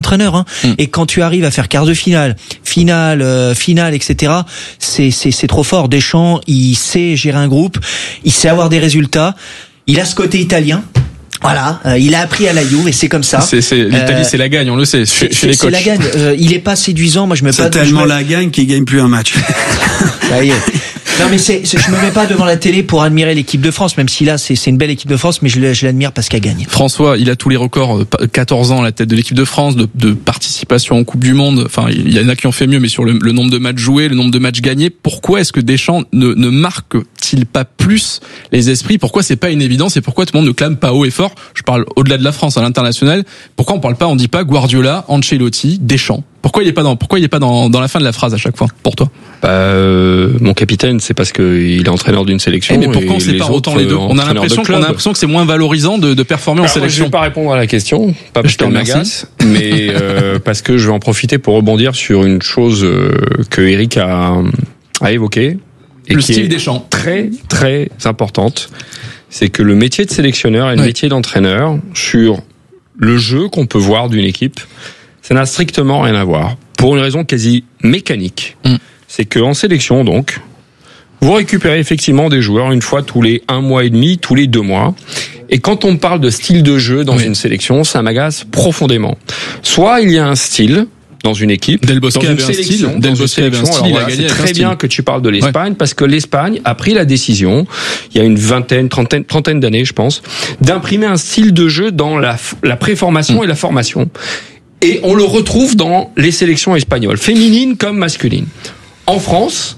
entraîneur, hein. Et quand tu arrives à faire quart de finale, finale, etc., c'est trop fort. Deschamps, il sait gérer un groupe, il sait avoir des résultats, il a ce côté italien. Voilà, il a appris à la Juve et c'est comme ça. L'Italie, c'est la gagne, on le sait. Chez les coachs. C'est la gagne. Il est pas séduisant. Moi, je me c'est tellement la gagne qu'il gagne plus un match. Ça y est. Non mais je me mets pas devant la télé pour admirer l'équipe de France, même si là c'est une belle équipe de France, mais je l'admire parce qu'elle gagne. François, il a tous les records, 14 ans à la tête de l'équipe de France, de participation en Coupe du Monde. Enfin, il y en a qui ont fait mieux, mais sur le nombre de matchs joués, le nombre de matchs gagnés, pourquoi est-ce que Deschamps ne marque-t-il pas plus les esprits? Pourquoi c'est pas une évidence et pourquoi tout le monde ne clame pas haut et fort? Je parle au-delà de la France, à l'international. Pourquoi on dit pas Guardiola, Ancelotti, Deschamps? Pourquoi il est pas dans la fin de la phrase à chaque fois, pour toi? Mon capitaine, c'est parce qu'il est entraîneur d'une sélection. Mais pourquoi on sépare autant les deux? On a l'impression que c'est moins valorisant de performer en sélection. Je vais pas répondre à la question, pas parce qu'elle m'agace, mais parce que je vais en profiter pour rebondir sur une chose que Eric a évoquée et le qui style est Deschamps. très très importante. C'est que le métier de sélectionneur et le métier d'entraîneur sur le jeu qu'on peut voir d'une équipe, ça n'a strictement rien à voir. Pour une raison quasi mécanique. C'est qu'en sélection, donc, vous récupérez effectivement des joueurs une fois tous les 1 mois et demi, tous les 2 mois. Et quand on parle de style de jeu dans une sélection, ça m'agace profondément. Soit il y a un style dans une équipe, Del Bosque avait un style. Del Bosque avait un style, il a gagné. C'est très bien que tu parles de l'Espagne, parce que l'Espagne a pris la décision, il y a une trentaine d'années, je pense, d'imprimer un style de jeu dans la préformation et la formation. Et on le retrouve dans les sélections espagnoles, féminines comme masculines. En France,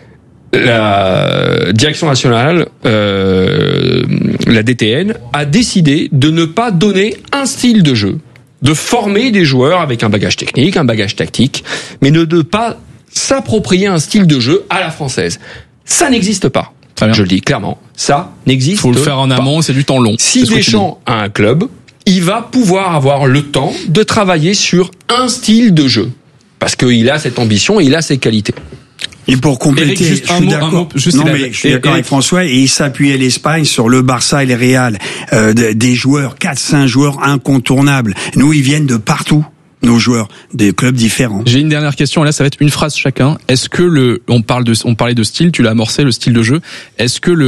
la direction nationale, la DTN, a décidé de ne pas donner un style de jeu, de former des joueurs avec un bagage technique, un bagage tactique, mais de ne pas s'approprier un style de jeu à la française. Ça n'existe pas. Je le dis clairement, ça n'existe pas. Faut le faire en amont, c'est du temps long. Si Deschamps a un club, il va pouvoir avoir le temps de travailler sur un style de jeu. Parce qu'il a cette ambition et il a ces qualités. Et pour compléter, Eric, je suis d'accord. Je suis d'accord avec François, et il s'appuyait l'Espagne sur le Barça et le Real, des joueurs, 4-5 joueurs incontournables. Nous, ils viennent de partout. Nos joueurs, des clubs différents. J'ai une dernière question, là ça va être une phrase chacun. Est-ce que on parlait de style, tu l'as amorcé, le style de jeu. Est-ce que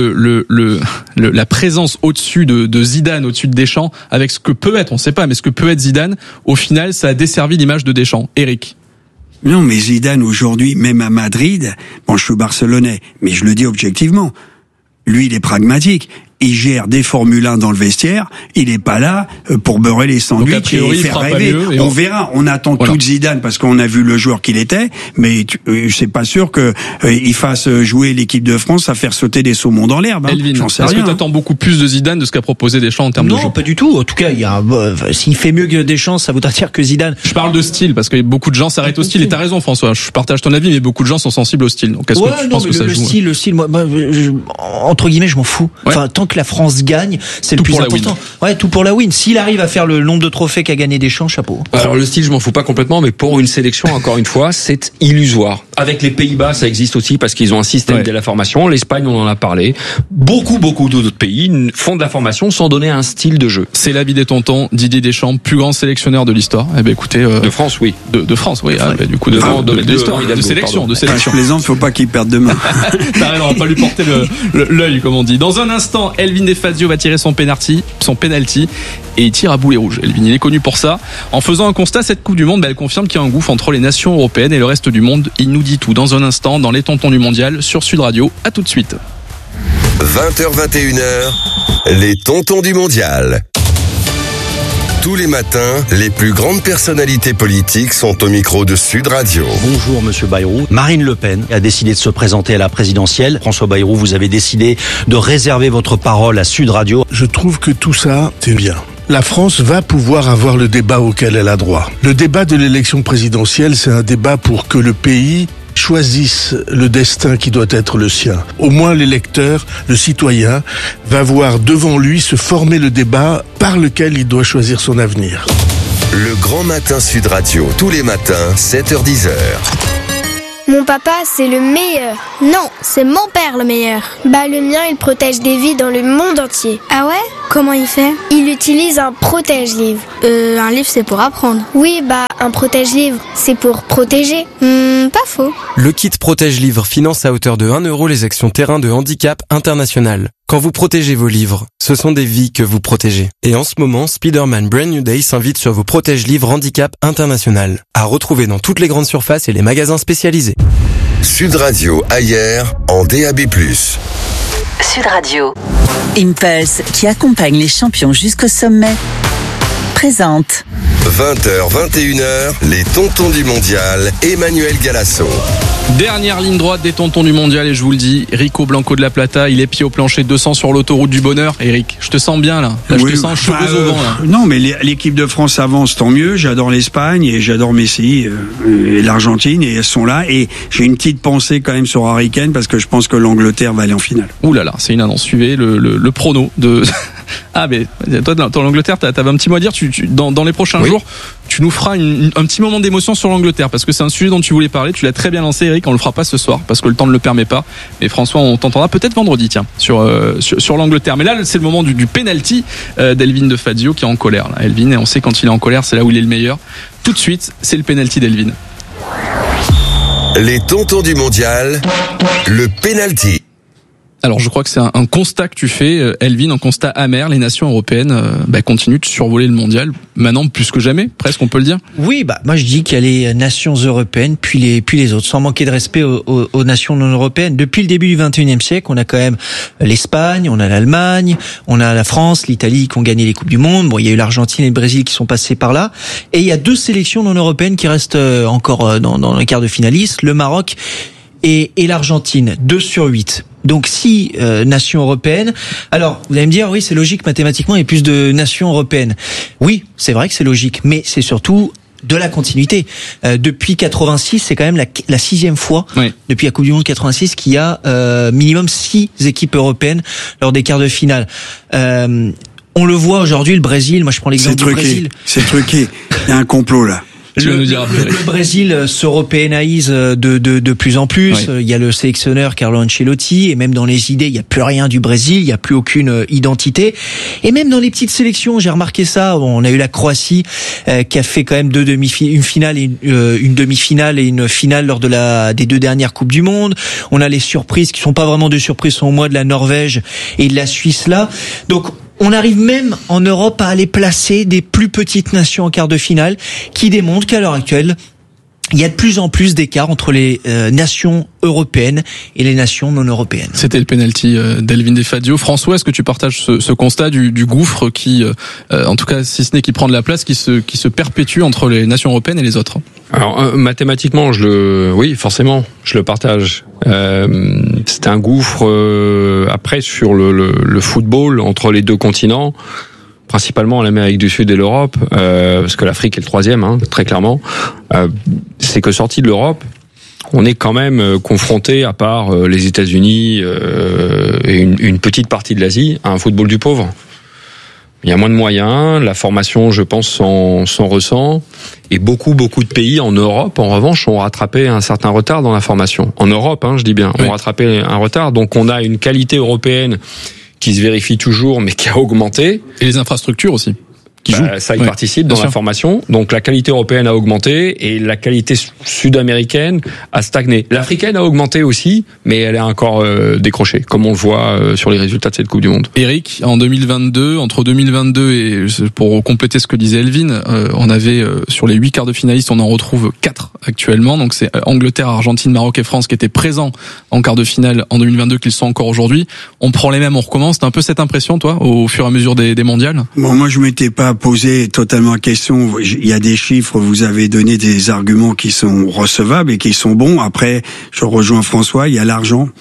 la présence au-dessus de Zidane, au-dessus de Deschamps, avec ce que peut être, on sait pas, mais ce que peut être Zidane, au final ça a desservi l'image de Deschamps? Eric? Non, mais Zidane aujourd'hui, même à Madrid, bon, je suis barcelonais, mais je le dis objectivement, lui il est pragmatique. Il gère des Formule 1 dans le vestiaire, il est pas là pour beurrer les sandwichs et faire rêver. On verra, on attend tout de Zidane parce qu'on a vu le joueur qu'il était, mais c'est pas sûr que il fasse jouer l'équipe de France à faire sauter des saumons dans l'herbe. Elvin, est-ce que tu attends beaucoup plus de Zidane de ce qu'a proposé Deschamps en termes de jeu? Non, pas du tout. En tout cas, s'il fait mieux que Deschamps, ça voudra dire que Zidane. Je parle de style parce que beaucoup de gens s'arrêtent au style. Et t'as raison, François. Je partage ton avis, mais beaucoup de gens sont sensibles au style. Donc, est-ce que tu penses que ça joue? Le style, moi, entre guillemets, je m'en fous. Enfin, tant que la France gagne, c'est le plus important. Ouais, tout pour la win. S'il arrive à faire le nombre de trophées qu'a gagné Deschamps, chapeau. Alors le style, je m'en fous pas complètement, mais pour une sélection, encore une fois, c'est illusoire. Avec les Pays-Bas, ça existe aussi parce qu'ils ont un système de la formation. L'Espagne, on en a parlé. Beaucoup d'autres pays font de la formation sans donner un style de jeu. C'est l'avis des tontons. Didier Deschamps, plus grand sélectionneur de l'hisœur. Eh ben écoutez, de France, oui. De France, oui. Du coup, de l'histoire, de sélection, de sélection. Je plaisante, faut pas qu'il perde demain. On va pas lui porter l'œil, comme on dit. Dans un instant, Elvin Defazio va tirer son penalty, et il tire à boulet rouge. Elvin, il est connu pour ça. En faisant un constat, cette Coupe du Monde, elle confirme qu'il y a un gouffre entre les nations européennes et le reste du monde. Il nous dit tout dans un instant dans les tontons du mondial sur Sud Radio. À tout de suite. 20h-21h, les tontons du mondial. Tous les matins, les plus grandes personnalités politiques sont au micro de Sud Radio. Bonjour Monsieur Bayrou. Marine Le Pen a décidé de se présenter à la présidentielle. François Bayrou, vous avez décidé de réserver votre parole à Sud Radio. Je trouve que tout ça, c'est bien. La France va pouvoir avoir le débat auquel elle a droit. Le débat de l'élection présidentielle, c'est un débat pour que le pays choisisse le destin qui doit être le sien. Au moins l'électeur, le citoyen, va voir devant lui se former le débat par lequel il doit choisir son avenir. Le Grand Matin Sud Radio, tous les matins, 7h-10h. Mon papa, c'est le meilleur. Non, c'est mon père le meilleur. Le mien, il protège des vies dans le monde entier. Ah ouais ? Comment il fait ? Il utilise un protège-livre. Un livre, c'est pour apprendre. Oui, un protège-livre, c'est pour protéger. Pas faux. Le kit protège-livre finance à hauteur de 1 € les actions terrain de handicap international. Quand vous protégez vos livres, ce sont des vies que vous protégez. Et en ce moment, Spider-Man Brand New Day s'invite sur vos protège-livres handicap international. À retrouver dans toutes les grandes surfaces et les magasins spécialisés. Sud Radio ailleurs en DAB+. Sud Radio. Impulse, qui accompagne les champions jusqu'au sommet, présente. 20h, 21h, les tontons du mondial, Emmanuel Galasson. Dernière ligne droite des tontons du mondial et je vous le dis, Rico Blanco de la Plata, il est pied au plancher, 200 sur l'autoroute du bonheur. Eric, je te sens bien là, je te sens cheveux au vent là. Non, mais l'équipe de France avance, tant mieux. J'adore l'Espagne et j'adore Messi et l'Argentine et elles sont là. Et j'ai une petite pensée quand même sur Harry Kane parce que je pense que l'Angleterre va aller en finale. Ouh là là, c'est une annonce. Suivez le prono de. Ah mais toi dans l'Angleterre, t'avais un petit mot à dire. Dans les prochains jours, tu nous feras un petit moment d'émotion sur l'Angleterre parce que c'est un sujet dont tu voulais parler. Tu l'as très bien lancé, Eric. On le fera pas ce soir parce que le temps ne le permet pas. Mais François, on t'entendra peut-être vendredi, tiens, sur l'Angleterre. Mais là, c'est le moment du penalty d'Elvin de Fazio qui est en colère. Là. Elvin, et on sait quand il est en colère, c'est là où il est le meilleur. Tout de suite, c'est le penalty d'Elvin. Les tontons du mondial, le penalty. Alors je crois que c'est un constat que tu fais, Elvin, un constat amer. Les nations européennes continuent de survoler le mondial, maintenant plus que jamais, presque on peut le dire. Oui, moi je dis qu'il y a les nations européennes puis les autres, sans manquer de respect aux nations non européennes. Depuis le début du 21e siècle, on a quand même l'Espagne, on a l'Allemagne, on a la France, l'Italie qui ont gagné les Coupes du Monde. Bon, il y a eu l'Argentine et le Brésil qui sont passés par là. Et il y a 2 sélections non européennes qui restent encore dans les quarts de finalistes, le Maroc et l'Argentine, 2 sur 8. Donc 6 nations européennes. Alors, vous allez me dire, oui, c'est logique mathématiquement, il y a plus de nations européennes. Oui, c'est vrai que c'est logique, mais c'est surtout de la continuité. Depuis 86, c'est quand même la 6e fois, depuis la Coupe du Monde 86, qu'il y a minimum 6 équipes européennes lors des quarts de finale. On le voit aujourd'hui, le Brésil, moi je prends l'exemple du Brésil. C'est truqué, il y a un complot là. Le Brésil s'européanaise de plus en plus. Il y a le sélectionneur Carlo Ancelotti et même dans les idées, il n'y a plus rien du Brésil, il n'y a plus aucune identité. Et même dans les petites sélections, j'ai remarqué ça. On a eu la Croatie qui a fait quand même une finale et une demi-finale et une finale lors des 2 dernières Coupes du Monde. On a les surprises qui sont pas vraiment des surprises, selon moi, de la Norvège et de la Suisse là. Donc on arrive même en Europe à aller placer des plus petites nations en quart de finale, qui démontrent qu'à l'heure actuelle, il y a de plus en plus d'écart entre les nations européennes et les nations non européennes. C'était le penalty d'Elvin de Fazio. François, est-ce que tu partages ce constat du gouffre qui, en tout cas, si ce n'est qui prend de la place, qui se perpétue entre les nations européennes et les autres? Alors mathématiquement, oui, forcément, je le partage. C'est un gouffre après sur le football entre les 2 continents, principalement l'Amérique du Sud et l'Europe, parce que l'Afrique est le 3e, très clairement. C'est que sorti de l'Europe, on est quand même confronté, à part les États-Unis et une petite partie de l'Asie, à un football du pauvre. Il y a moins de moyens, la formation, je pense, s'en ressent, et beaucoup de pays en Europe, en revanche, ont rattrapé un certain retard dans la formation. En Europe, je dis bien, ont rattrapé un retard. Donc on a une qualité européenne qui se vérifie toujours, mais qui a augmenté. Et les infrastructures aussi. Ça y participe dans la formation. Donc la qualité européenne a augmenté et la qualité sud-américaine a stagné. L'africaine a augmenté aussi, mais elle est encore décrochée, comme on le voit sur les résultats de cette Coupe du Monde. Eric, en 2022, entre 2022 et pour compléter ce que disait Elvin, on avait sur les 8 quarts de finalistes, on en retrouve 4 actuellement. Donc c'est Angleterre, Argentine, Maroc et France qui étaient présents en quart de finale en 2022, qu'ils sont encore aujourd'hui. On prend les mêmes, on recommence. T'as un peu cette impression, toi, au fur et à mesure des mondiales? Bon, moi je m'étais pas posé totalement la question. Il y a des chiffres, vous avez donné des arguments qui sont recevables et qui sont bons. Après, je rejoins François, il y a l'argent.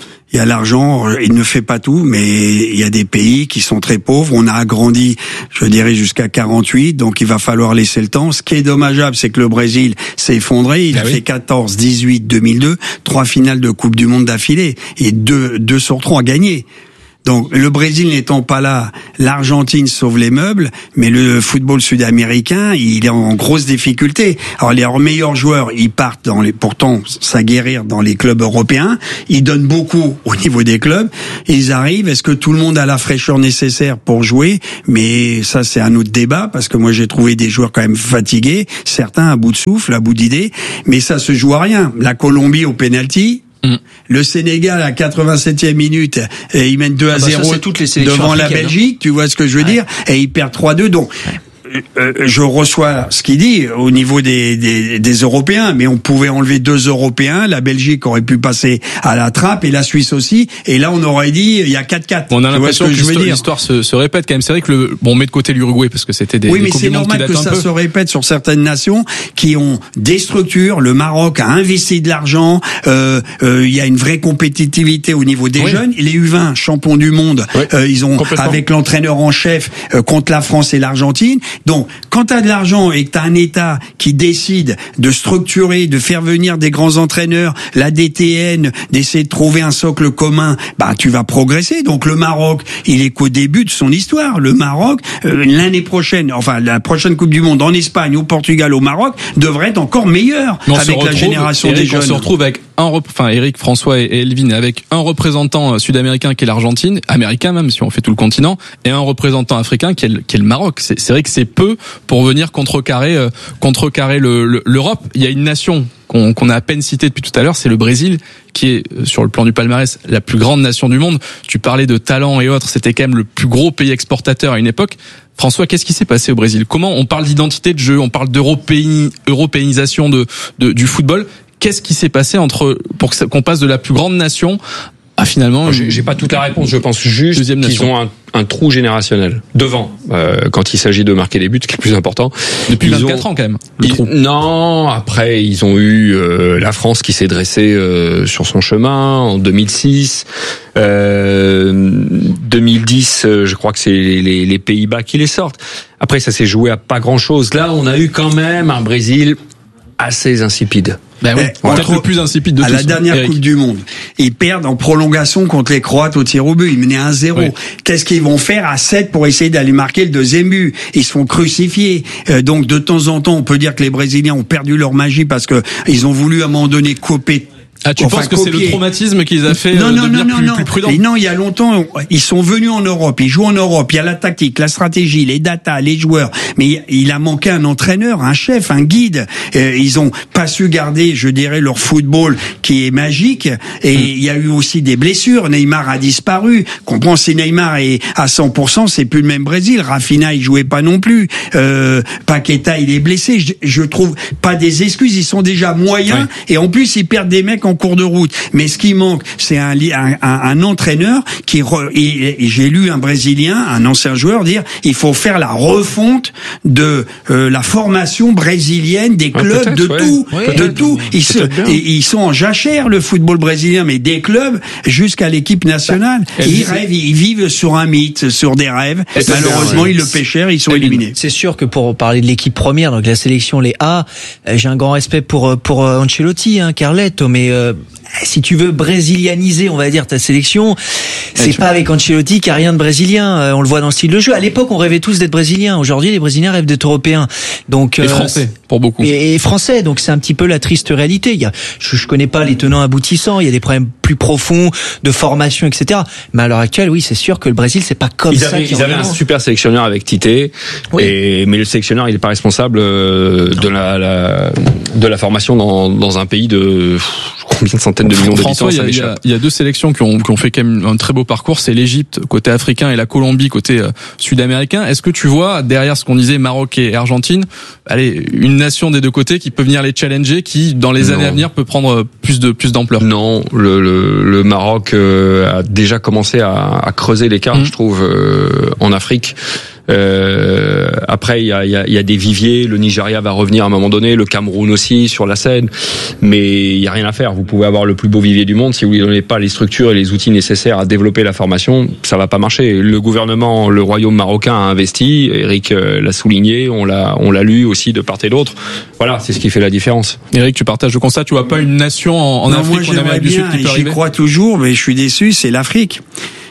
Il ne fait pas tout, mais il y a des pays qui sont très pauvres. On a agrandi, je dirais, jusqu'à 48, donc il va falloir laisser le temps. Ce qui est dommageable, c'est que le Brésil s'est effondré. Il a fait 14, 18, 2002, 3 finales de Coupe du Monde d'affilée et 2 sur 3 gagnés. Donc le Brésil n'étant pas là, l'Argentine sauve les meubles, mais le football sud-américain, il est en grosse difficulté. Alors les meilleurs joueurs, ils partent pourtant s'aguerrir dans les clubs européens, ils donnent beaucoup au niveau des clubs, ils arrivent, est-ce que tout le monde a la fraîcheur nécessaire pour jouer? Mais ça c'est un autre débat, parce que moi j'ai trouvé des joueurs quand même fatigués, certains à bout de souffle, à bout d'idées, mais ça se joue à rien. La Colombie au penalty, le Sénégal à 87e minute, et ils mènent 2-0 devant la Belgique, tu vois ce que je veux dire, et ils perdent 3-2, donc je reçois ce qu'il dit au niveau des Européens, mais on pouvait enlever 2 Européens, la Belgique aurait pu passer à la trappe et la Suisse aussi, et là on aurait dit il y a 4-4. On a l'impression que l'histoire se répète quand même. C'est vrai que on met de côté l'Uruguay parce que c'était des mais c'est normal que ça se répète sur certaines nations qui ont des structures. Le Maroc a investi de l'argent, il y a une vraie compétitivité au niveau des jeunes. Les U20 champions du monde, ils ont avec l'entraîneur en chef contre la France et l'Argentine. Donc, quand tu as de l'argent et que tu as un État qui décide de structurer, de faire venir des grands entraîneurs, la DTN, d'essayer de trouver un socle commun, tu vas progresser. Donc le Maroc, il est qu'au début de son histoire. Le Maroc, l'année prochaine, enfin la prochaine Coupe du Monde en Espagne, au Portugal, au Maroc, devrait être encore meilleure avec la génération des jeunes. On se retrouve avec Eric, François et Elvin, avec un représentant sud-américain qui est l'Argentine, américain même si on fait tout le continent, et un représentant africain qui est le Maroc. C'est vrai que c'est peu pour venir contrecarrer l'Europe. Il y a une nation qu'on a à peine citée depuis tout à l'heure, c'est le Brésil, qui est sur le plan du palmarès la plus grande nation du monde. Tu parlais de talent et autres, c'était quand même le plus gros pays exportateur à une époque. François, qu'est-ce qui s'est passé au Brésil? Comment on parle d'identité de jeu, on parle d'européanisation du football? Qu'est-ce qui s'est passé pour qu'on passe de la plus grande nation à finalement... J'ai pas toute la réponse, je pense juste qu'ils ont un trou générationnel devant quand il s'agit de marquer des buts, ce qui est le plus important. Depuis 24 ans quand même. Non, après ils ont eu la France qui s'est dressée sur son chemin en 2006, 2010, je crois que c'est les Pays-Bas qui les sortent. Après ça s'est joué à pas grand-chose. Là, on a eu quand même un Brésil assez insipide. Peut-être le plus insipide de tous. À la dernière Coupe du Monde, ils perdent en prolongation contre les Croates au tir au but. Ils menaient 1-0. Oui. Qu'est-ce qu'ils vont faire à 7 pour essayer d'aller marquer le deuxième but? Ils se font crucifier. Donc de temps en temps, on peut dire que les Brésiliens ont perdu leur magie parce que ils ont voulu à un moment donné couper. Tu penses que c'est le traumatisme qui les a fait devenir plus prudents? Non, il y a longtemps, ils sont venus en Europe, ils jouent en Europe, il y a la tactique, la stratégie, les datas, les joueurs, mais il a manqué un entraîneur, un chef, un guide. Ils ont pas su garder, je dirais, leur football qui est magique, et il y a eu aussi des blessures. Neymar a disparu. Comprends, si Neymar est à 100%, c'est plus le même Brésil. Rafinha, il jouait pas non plus. Paqueta, il est blessé. Je trouve pas des excuses, ils sont déjà moyens, et en plus, ils perdent des mecs en cours de route. Mais ce qui manque, c'est un entraîneur et j'ai lu un Brésilien, un ancien joueur dire, il faut faire la refonte de la formation brésilienne des clubs de tout. Ils sont en jachère, le football brésilien, mais des clubs jusqu'à l'équipe nationale. Ils rêvent, ils vivent sur un mythe, sur des rêves. Malheureusement, ils le pêchèrent, ils sont éliminés. C'est sûr que pour parler de l'équipe première, donc la sélection, les A, j'ai un grand respect pour Ancelotti, Carletto, mais si tu veux brésilianiser, on va dire, ta sélection, c'est pas avec Ancelotti qu'il n'y a rien de brésilien. On le voit dans le style de jeu. À l'époque, on rêvait tous d'être brésiliens. Aujourd'hui, les Brésiliens rêvent d'être européens. Donc, et français, pour beaucoup. Et français. Donc, c'est un petit peu la triste réalité. Je connais pas les tenants aboutissants. Il y a des problèmes plus profonds de formation, etc. Mais à l'heure actuelle, oui, c'est sûr que le Brésil, c'est pas comme ça. Ils avaient un super sélectionneur avec Tite. Mais le sélectionneur, il est pas responsable de la formation dans un pays de combien de centaines de millions d'habitants. Il y a deux sélections qui ont fait quand même un très beau parcours, c'est l'Égypte côté africain et la Colombie côté sud-américain. Est-ce que tu vois derrière ce qu'on disait Maroc et Argentine, une nation des deux côtés qui peut venir les challenger, qui dans les années à venir peut prendre plus d'ampleur? Non, le Maroc a déjà commencé à creuser l'écart, je trouve, en Afrique. Après il y a des viviers, le Nigeria va revenir à un moment donné, le Cameroun aussi sur la scène, mais il y a rien à faire. Vous pouvez avoir le plus beau vivier du monde, si vous ne donnez pas les structures et les outils nécessaires à développer la formation, ça va pas marcher. Le gouvernement, le royaume marocain a investi, Eric l'a souligné, on l'a lu aussi de part et d'autre. Voilà, c'est ce qui fait la différence. Eric, tu partages le constat, tu vois pas une nation en Afrique ou en Amérique du Sud qui peut arriver? J'y crois toujours, mais je suis déçu, c'est l'Afrique.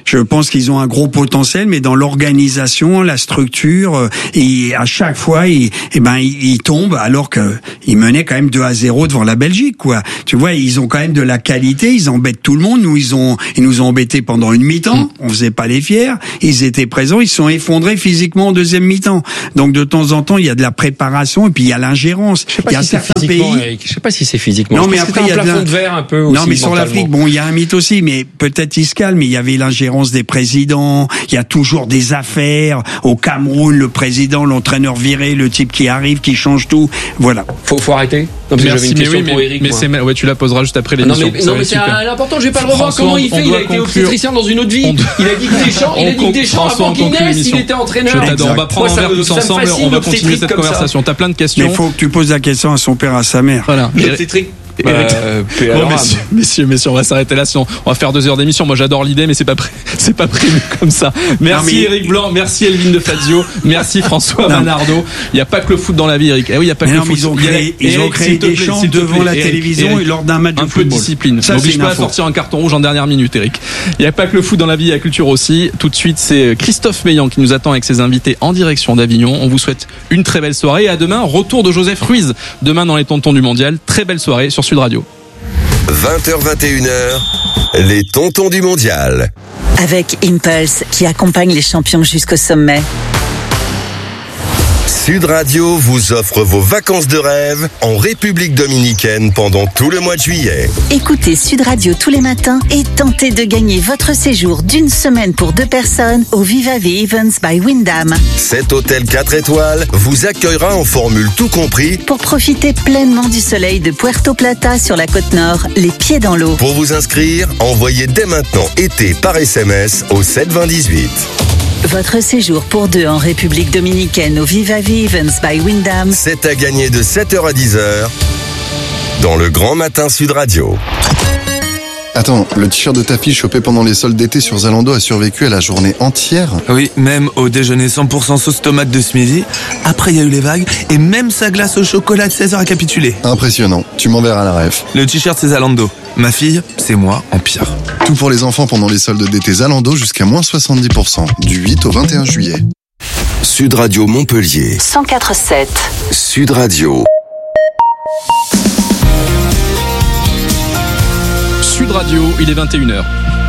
Je pense qu'ils ont un gros potentiel, mais dans l'organisation, la structure, et à chaque fois, ils tombent alors que ils menaient quand même 2-0 devant la Belgique, quoi. Tu vois, ils ont quand même de la qualité, ils embêtent tout le monde. Nous, ils nous ont embêtés pendant une mi-temps. On faisait pas les fiers. Ils étaient présents, ils se sont effondrés physiquement en deuxième mi-temps. Donc de temps en temps, il y a de la préparation et puis il y a l'ingérence. Il y a certains pays. Eric, je sais pas si c'est physiquement. Non, mais après il y a un plafond de verre un peu. Non, mais sur l'Afrique, bon, il y a un mythe aussi, mais peut-être il se calme. Mais il y avait l'ingérence des présidents. Il y a toujours des affaires. Au Cameroun, le président, l'entraîneur viré, le type qui arrive, qui change tout. Voilà. Faut arrêter. Non, merci, mais tu la poseras juste après l'émission. Non, mais c'est important. Je vais pas le revoir. Comment il fait? Il a été obstétricien dans une autre vie. Il a dit que Deschamps, avant qu'il naisse, il était entraîneur. Je t'adore. On va prendre un verre tous ensemble. On va continuer cette conversation. T'as plein de questions. Il faut que tu poses la question à son père, à sa mère. Voilà. Bon, messieurs, on va s'arrêter là. Sinon, on va faire 2 heures d'émission. Moi, j'adore l'idée, mais c'est pas prévu comme ça. Merci Eric Blanc, merci Elvin de Fazio, merci François Manardo. Il y a pas que le foot dans la vie, Eric. Eh oui, il y a pas que le foot. Ils ont créé des chants devant la télévision et lors d'un match de football. Un peu de discipline. N'oblige pas à sortir un carton rouge en dernière minute, Eric. Il y a pas que le foot dans la vie, il y a la culture aussi. Tout de suite, c'est Christophe Meillan qui nous attend avec ses invités en direction d'Avignon. On vous souhaite une très belle soirée et à demain. Retour de Joseph Ruiz demain dans les Tontons du Mondial. Très belle soirée sur Sud Radio. 20h-21h, les Tontons du Mondial. Avec Impulse, qui accompagne les champions jusqu'au sommet. Sud Radio vous offre vos vacances de rêve en République dominicaine pendant tout le mois de juillet. Écoutez Sud Radio tous les matins et tentez de gagner votre séjour d'une semaine pour 2 personnes au Viva the Events by Wyndham. Cet hôtel 4 étoiles vous accueillera en formule tout compris pour profiter pleinement du soleil de Puerto Plata sur la côte nord, les pieds dans l'eau. Pour vous inscrire, envoyez dès maintenant été par SMS au 72018. Votre séjour pour 2 en République dominicaine au Viva the Events by Wyndham. C'est à gagner de 7h à 10h dans le Grand Matin Sud Radio. Attends, le t-shirt de ta fille chopé pendant les soldes d'été sur Zalando a survécu à la journée entière? Oui, même au déjeuner 100% sauce tomate de ce midi. Après, il y a eu les vagues et même sa glace au chocolat de 16h a capitulé. Impressionnant. Tu m'enverras la ref. Le t-shirt, c'est Zalando. Ma fille, c'est moi en pire. Tout pour les enfants pendant les soldes d'été Zalando jusqu'à moins 70%. Du 8 au 21 juillet. Sud Radio Montpellier. 104.7. Sud Radio. Sud Radio, il est 21h.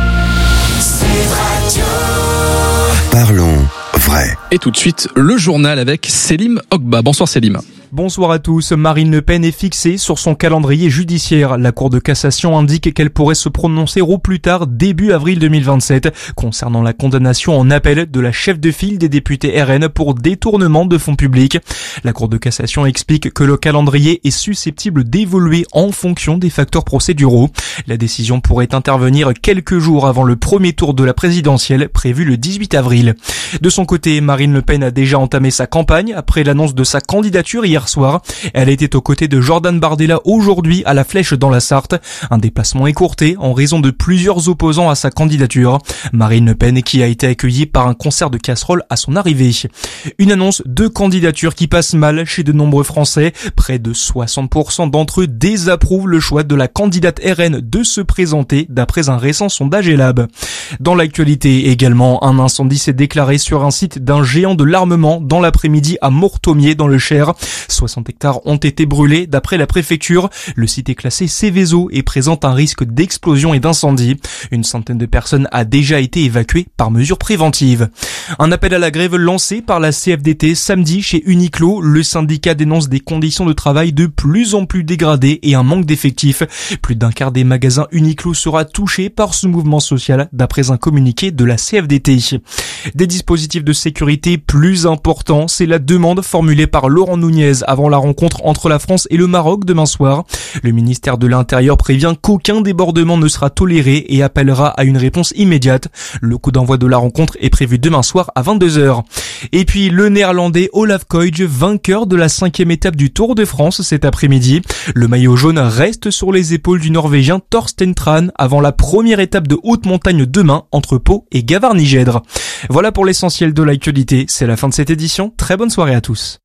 Parlons vrai. Et tout de suite, le journal avec Selim Ogba. Bonsoir Selim. Bonsoir à tous. Marine Le Pen est fixée sur son calendrier judiciaire. La Cour de cassation indique qu'elle pourrait se prononcer au plus tard début avril 2027 concernant la condamnation en appel de la chef de file des députés RN pour détournement de fonds publics. La Cour de cassation explique que le calendrier est susceptible d'évoluer en fonction des facteurs procéduraux. La décision pourrait intervenir quelques jours avant le premier tour de la présidentielle prévu le 18 avril. De son côté, Marine Le Pen a déjà entamé sa campagne après l'annonce de sa candidature hier soir. Elle était aux côtés de Jordan Bardella aujourd'hui à la Flèche dans la Sarthe. Un déplacement écourté en raison de plusieurs opposants à sa candidature. Marine Le Pen qui a été accueillie par un concert de casseroles à son arrivée. Une annonce de candidature qui passe mal chez de nombreux Français. Près de 60% d'entre eux désapprouvent le choix de la candidate RN de se présenter d'après un récent sondage Elab. Dans l'actualité également, un incendie s'est déclaré sur un site d'un géant de l'armement dans l'après-midi à Mortomier dans le Cher. 60 hectares ont été brûlés d'après la préfecture. Le site est classé Céveso et présente un risque d'explosion et d'incendie. Une centaine de personnes a déjà été évacuée par mesure préventive. Un appel à la grève lancé par la CFDT samedi chez Uniqlo. Le syndicat dénonce des conditions de travail de plus en plus dégradées et un manque d'effectifs. Plus d'un quart des magasins Uniqlo sera touché par ce mouvement social d'après un communiqué de la CFDT. Des dispositifs de sécurité plus importants, c'est la demande formulée par Laurent Nunez avant la rencontre entre la France et le Maroc demain soir. Le ministère de l'Intérieur prévient qu'aucun débordement ne sera toléré et appellera à une réponse immédiate. Le coup d'envoi de la rencontre est prévu demain soir à 22h. Et puis le néerlandais Olaf Koij, vainqueur de la 5e étape du Tour de France cet après-midi. Le maillot jaune reste sur les épaules du Norvégien Thorsten Tran avant la première étape de haute montagne demain entre Pau et Gavarnie-Gèdre. Voilà pour l'essentiel de l'actualité. C'est la fin de cette édition. Très bonne soirée à tous.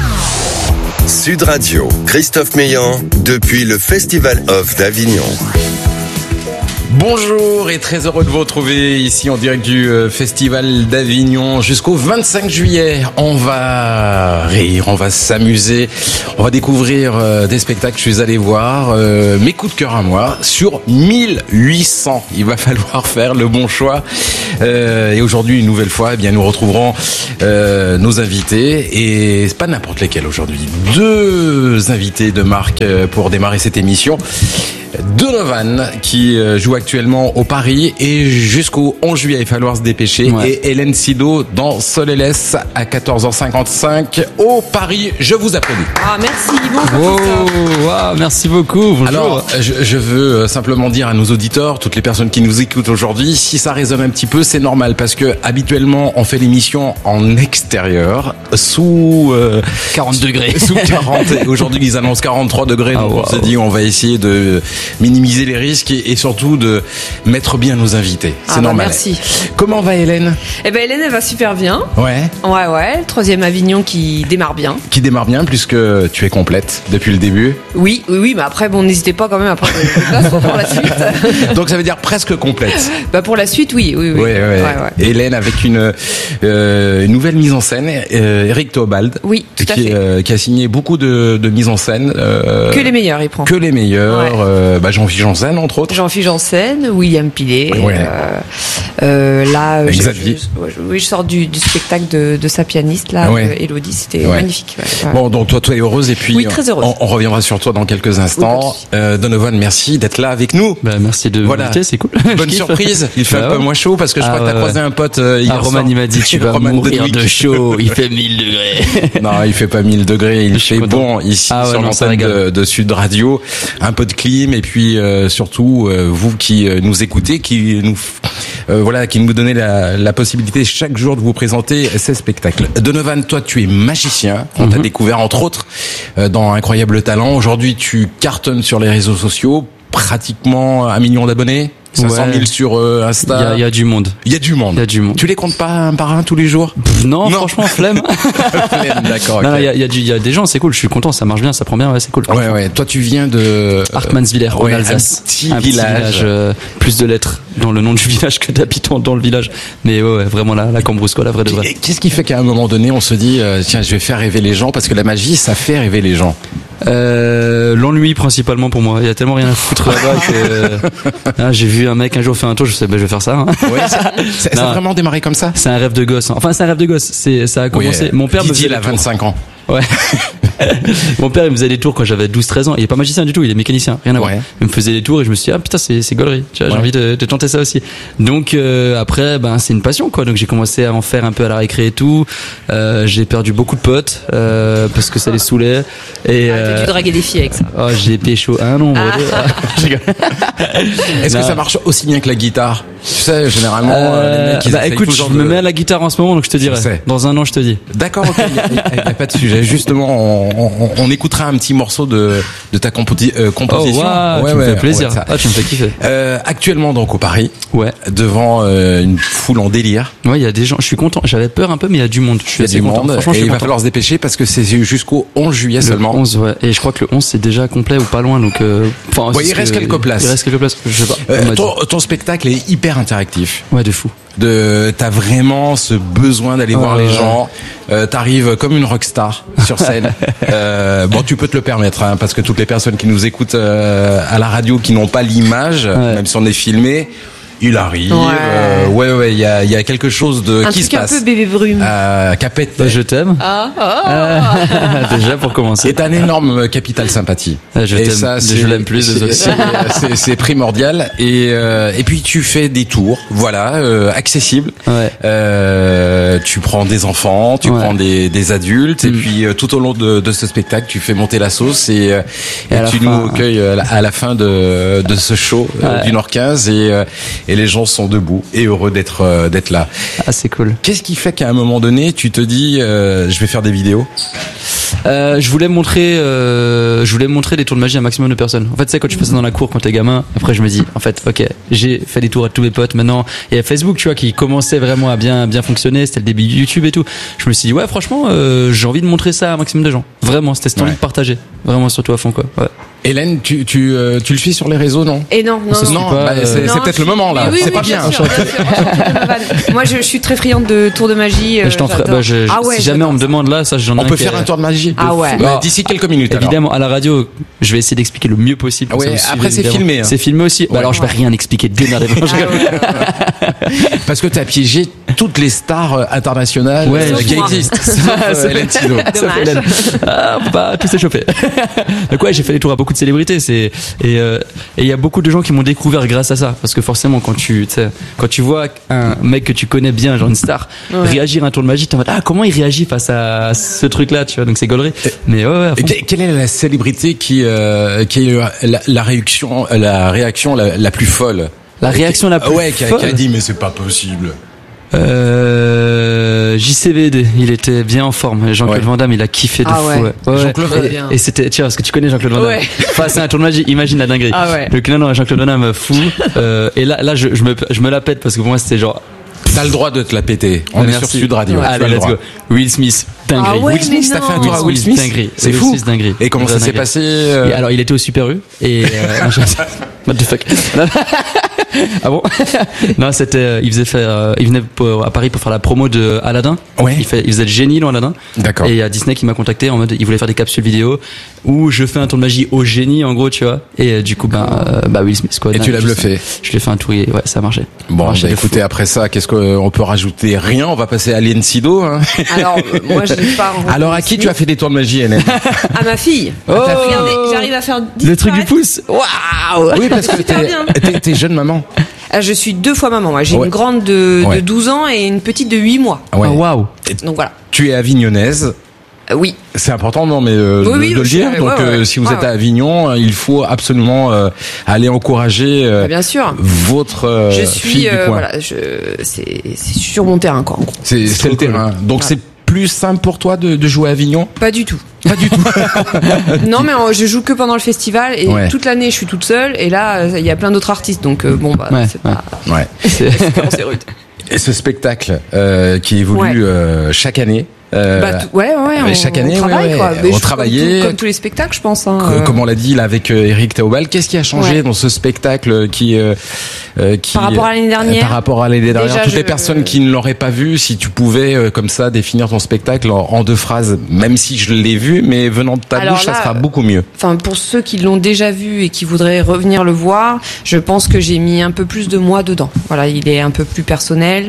Sud Radio, Christophe Meillan, depuis le Festival Off d'Avignon. Bonjour et très heureux de vous retrouver ici en direct du Festival d'Avignon jusqu'au 25 juillet. On va rire, on va s'amuser, on va découvrir des spectacles. Je suis allé voir mes coups de cœur à moi sur 1800. Il va falloir faire le bon choix. Et aujourd'hui, une nouvelle fois, eh bien, nous retrouverons nos invités et c'est pas n'importe lesquels aujourd'hui. 2 invités de marque pour démarrer cette émission. Donovan qui joue actuellement au Paris et jusqu'au 11 juillet, il va falloir se dépêcher. Ouais. Et Hélène Sido dans Solélès à 14h55 au Paris. Je vous applaudis. Ah, merci. Bonjour. Wow, merci beaucoup. Bonjour. Alors, je veux simplement dire à nos auditeurs, toutes les personnes qui nous écoutent aujourd'hui, si ça résonne un petit peu, c'est normal parce que habituellement, on fait l'émission en extérieur sous 40 degrés. Sous 40. Aujourd'hui, ils annoncent 43 degrés. Donc, on s'est dit, on va essayer de minimiser les risques et surtout de mettre bien nos invités. C'est normal. Merci. Comment va Hélène ? Eh ben Hélène, elle va super bien. Ouais. Ouais. Le 3e Avignon qui démarre bien. Qui démarre bien puisque tu es complète depuis le début. Oui. Mais après, bon, n'hésitez pas quand même à prendre des places pour la suite. Donc ça veut dire presque complète. Bah pour la suite, oui. Ouais. Hélène avec une nouvelle mise en scène. Eric Théobald. Oui, tout à fait. Qui a signé beaucoup de mises en scène. Que les meilleurs, il prend. Que les meilleurs. Ouais. Jean-Philippe Janssen, entre autres. Jean-Philippe Janssen, William Pilet. Ouais. Là, Xavier. Je sors du spectacle de sa pianiste, là, Elodie. C'était magnifique. Ouais. Bon, donc toi, tu es heureuse et puis très heureuse. On reviendra sur toi dans quelques instants. Donovan, merci d'être là avec nous. Merci de m'inviter, c'est cool. Bonne surprise. Il fait un peu moins chaud parce que je crois que t'as croisé un pote hier Roman, il m'a dit tu vas mourir de chaud. Il fait 1000 degrés. Non, il fait pas 1000 degrés. Il fait bon ici sur l'antenne de Sud Radio. Un peu de clim et puis surtout vous qui nous écoutez, qui nous donnez la possibilité chaque jour de vous présenter ces spectacles. Donovan, toi tu es magicien, on t'a découvert entre autres dans Incroyable Talent. Aujourd'hui tu cartonnes sur les réseaux sociaux, pratiquement 1 million d'abonnés. 500 000 sur Insta. Il y a du monde. Il y a du monde. Tu les comptes pas un par un tous les jours ? Non, franchement, flemme. Flemme, d'accord. Non, il y a des gens, c'est cool. Je suis content, ça marche bien, ça prend bien, ouais, c'est cool. Ouais. Toi, tu viens de Artmannswiller, en Alsace. Un petit village. Plus de lettres dans le nom du village que d'habitants dans le village. Mais ouais, vraiment la Cambrousse, quoi, la vraie de vraie. Qu'est-ce qui fait qu'à un moment donné, on se dit, tiens, je vais faire rêver les gens parce que la magie, ça fait rêver les gens. L'ennui principalement pour moi. Il y a tellement rien à foutre là-bas que j'ai vu un mec un jour faire un tour, je sais, je vais faire ça. Hein. Ouais, ça a vraiment démarré comme ça. C'est un rêve de gosse. Enfin, c'est un rêve de gosse. Ça a commencé. Mon père me faisait il a 25 ans. Ouais. Mon père il me faisait des tours quand j'avais 12-13 ans. Il est pas magicien du tout, il est mécanicien, rien à voir. Il me faisait des tours et je me suis dit putain c'est gaulerie. J'ai envie de tenter ça aussi. Donc après c'est une passion quoi. Donc j'ai commencé à en faire un peu à la récré et tout. J'ai perdu beaucoup de potes parce que ça les saoulait. Et t'as dû draguer des filles avec ça. Oh, j'ai pécho un nombre. Est-ce que ça marche aussi bien que la guitare? Tu sais généralement les mecs ils écoute, je me mets à la guitare en ce moment donc je te dirai. Dans un an je te dis. D'accord, ok. Y a pas de sujet. Justement, on écoutera un petit morceau de ta composition. Oh, wow, tu me fais plaisir. Tu me fais kiffer. Actuellement donc au Paris. Ouais. Devant une foule en délire. Ouais, il y a des gens. Je suis content. J'avais peur un peu, mais il y a du monde. Je suis assez content. Franchement, et il va falloir se dépêcher parce que c'est jusqu'au 11 juillet seulement. 11, ouais. Et je crois que le 11 c'est déjà complet ou pas loin. Donc, il reste quelques places. Il reste quelques places. Je sais pas. Ton spectacle est hyper interactif. Ouais, de fou. T'as vraiment ce besoin d'aller voir les gens. T'arrives comme une rockstar sur scène. Bon, tu peux te le permettre, hein, parce que toutes les personnes qui nous écoutent à la radio, qui n'ont pas l'image, même si on est filmé, il arrive. Il y a quelque chose de qui se passe. Un truc un peu bébé brume. Capette. Je t'aime. Déjà pour commencer. C'est un énorme capital sympathie. Je t'aime. Ça, je l'aime plus. C'est primordial. Et puis tu fais des tours, accessibles. Ouais. Tu prends des enfants, tu prends des adultes, et puis tout au long de ce spectacle, tu fais monter la sauce et tu nous accueilles à la fin de ce show du Nord 15 et les gens sont debout et heureux d'être là. Ah, c'est cool. Qu'est-ce qui fait qu'à un moment donné, tu te dis je vais faire des vidéos? Je voulais montrer des tours de magie à un maximum de personnes. En fait, c'est quand tu fais ça dans la cour quand t'es gamin. Après, je me dis, en fait, ok, j'ai fait des tours à tous mes potes. Maintenant, il y a Facebook, tu vois, qui commençait vraiment à bien fonctionner. C'était le début de YouTube et tout. Je me suis dit, franchement, j'ai envie de montrer ça à un maximum de gens. Vraiment, c'était cette envie de partager. Vraiment, surtout à fond, quoi. Ouais. Hélène, tu le suis sur les réseaux, non? Et non. C'est peut-être le moment là. Oui, c'est pas bien. Moi, je suis très friande de tours de magie. Si jamais on me demande là, ça j'en ai. On peut faire un tour de magie. Ah ouais. D'ici quelques minutes. Évidemment, à la radio, je vais essayer d'expliquer le mieux possible. Ouais, après c'est filmé. C'est filmé aussi. Alors je vais rien expliquer. Démerdez-vous. Parce que t'as piégé toutes les stars internationales qui existent. Hélène Sidot. Faut pas tout s'échauffer. Donc ouais, j'ai fait des tours à beaucoup de célébrités. Et il y a beaucoup de gens qui m'ont découvert grâce à ça. Parce que forcément, quand tu vois un mec que tu connais bien, genre une star, réagir à un tour de magie, t'es en mode comment il réagit face à ce truc-là, tu vois. Donc c'est gaulerie. Mais quelle est la célébrité qui a eu la réaction la plus folle? La réaction la plus folle. Qui a dit mais c'est pas possible. JCVD, il était bien en forme. Jean-Claude Van Damme, il a kiffé de fou. Jean-Claude Van Damme. Et c'était, tu vois, parce que tu connais Jean-Claude Van Damme. Face à un tour de magie, imagine la dinguerie. Donc non, Jean-Claude Van Damme fou. Et là, je me la pète parce que pour moi, c'était genre. T'as le droit de te la péter. On est sur Sud Radio. Allez, let's go. Will Smith, dinguerie. Will Smith, t'as fait un tour à Will Smith. Dinguerie. C'est fou. Dinguerie. Et comment ça s'est passé? Alors, il était au Super U. Et, what the fuck? Ah bon? Non, c'était, il venait à Paris pour faire la promo de Aladdin. Ouais. Il faisait le génie dans Aladdin. D'accord. Et il y a Disney qui m'a contacté en mode, il voulait faire des capsules vidéo où je fais un tour de magie au génie, en gros, tu vois. Et du coup, Will Smith, quoi. Et tu l'as bluffé. Je lui ai fait un tour et ça a marché. Bon, écoutez, après ça, qu'est-ce qu'on peut rajouter? Rien, on va passer à Hélène Sidot, hein. Alors, moi, je n'ai pas rencontré. Alors, à qui tu as fait des tours de magie, Hélène? À ma fille. Regardez, j'arrive à faire 10 le truc du pouce. Waouh! Oui, parce que t'es jeune maman. Je suis 2 fois maman. Moi, j'ai une grande de 12 ans et une petite de 8 mois. Ouais. Waouh. Donc voilà. Tu es avignonnaise. Oui. C'est important, non, mais de le dire. Donc, si vous êtes à Avignon, il faut absolument aller encourager. Bien sûr. Votre fille du coin. Voilà, c'est sur mon terrain, quoi. En gros. C'est le terrain. Donc c'est plus simple pour toi de jouer à Avignon? Pas du tout. Pas du tout. Non, mais je joue que pendant le festival et toute l'année je suis toute seule et là il y a plein d'autres artistes donc c'est pas. Ouais. C'est rude. Et ce spectacle qui évolue chaque année. Chaque année, on travaille, quoi. On travaillait comme tous les spectacles, je pense. Comme on l'a dit là avec Eric Théobald, qu'est-ce qui a changé dans ce spectacle qui par rapport à l'année dernière? Par rapport à l'année dernière, toutes les personnes qui ne l'auraient pas vu, si tu pouvais comme ça définir ton spectacle en 2 phrases, même si je l'ai vu, mais venant de ta bouche, ça sera beaucoup mieux. Enfin, pour ceux qui l'ont déjà vu et qui voudraient revenir le voir, je pense que j'ai mis un peu plus de moi dedans. Voilà, il est un peu plus personnel.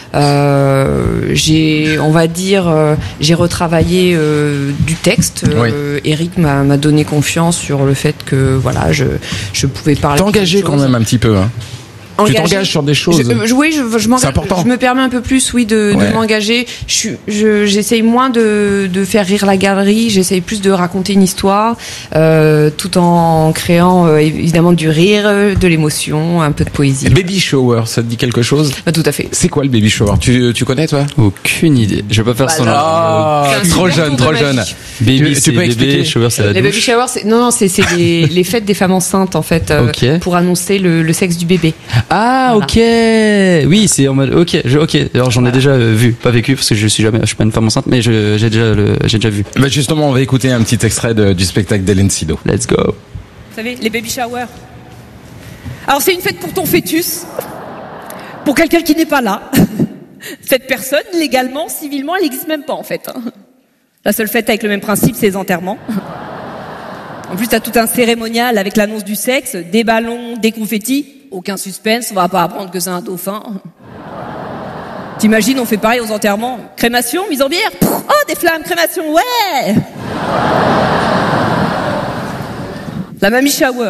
J'ai retravaillé du texte. Eric m'a donné confiance sur le fait que je pouvais parler. T'es engagé quand même un petit peu, hein. Tu t'engages sur des choses. Je m'engage. C'est important. Je me permets un peu plus, de m'engager. J'essaye moins de faire rire la galerie. J'essaye plus de raconter une histoire, tout en créant évidemment du rire, de l'émotion, un peu de poésie. Baby shower, ça te dit quelque chose? Tout à fait. C'est quoi le baby shower? Tu connais toi? Aucune idée. Je vais pas faire ça. Trop jeune. Baby, tu peux expliquer? Shower, c'est la douche. Les baby showers, c'est les fêtes des femmes enceintes en fait, pour annoncer le sexe du bébé. Ah, ok. Oui, c'est en mode, ok. Alors, j'en ai déjà vu, pas vécu, parce que je suis pas une femme enceinte, mais j'ai déjà vu. Bah, justement, on va écouter un petit extrait du spectacle d'Hélène Sidot. Let's go. Vous savez, les baby showers. Alors, c'est une fête pour ton fœtus. Pour quelqu'un qui n'est pas là. Cette personne, légalement, civilement, elle n'existe même pas, en fait. La seule fête avec le même principe, c'est les enterrements. En plus, t'as tout un cérémonial avec l'annonce du sexe, des ballons, des confettis. Aucun suspense, on va pas apprendre que c'est un dauphin. T'imagines, on fait pareil aux enterrements. Crémation, mise en bière. Oh, des flammes, crémation, ouais. La mamie shower.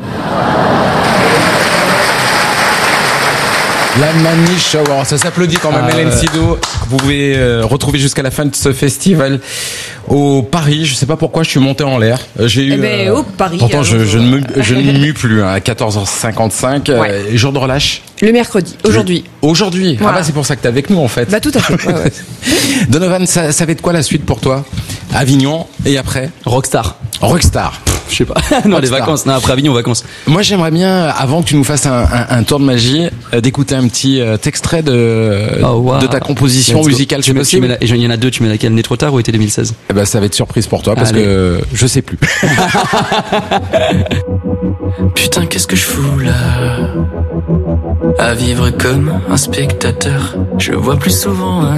La mamie shower, ça s'applaudit quand même. Hélène Sidot, que vous pouvez retrouver jusqu'à la fin de ce festival au Paris. Je sais pas pourquoi je suis monté en l'air. J'ai eu au Paris. Pourtant je ne mue plus à 14h55. Jour de relâche. Le mercredi, aujourd'hui. Aujourd'hui. Voilà. Ah bah c'est pour ça que t'es avec nous en fait. Bah tout à fait. Ouais. Donovan, ça va être quoi la suite pour toi? Avignon et après? Rockstar. Je sais pas. Non, les vacances. Non, après Avignon, vacances. Moi, j'aimerais bien, avant que tu nous fasses un tour de magie, d'écouter un petit extrait de ta composition musicale. C'est possible. Et il y en a deux. Tu mets laquelle? Né trop tard ou été 2016? Eh ben, ça va être surprise pour toi parce que je sais plus. Putain, qu'est-ce que je fous là? À vivre comme un spectateur, je vois plus souvent un